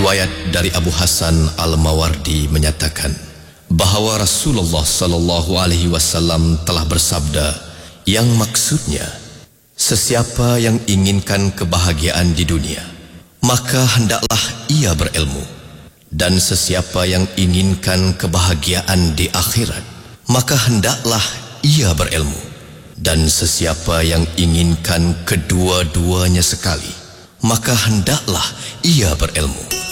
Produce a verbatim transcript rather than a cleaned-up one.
Riwayat dari Abu Hasan Al-Mawardi menyatakan bahawa Rasulullah sallallahu alaihi wasallam telah bersabda, yang maksudnya, sesiapa yang inginkan kebahagiaan di dunia, maka hendaklah ia berilmu, dan sesiapa yang inginkan kebahagiaan di akhirat, maka hendaklah ia berilmu, dan sesiapa yang inginkan kedua-duanya sekali, maka hendaklah ia berilmu.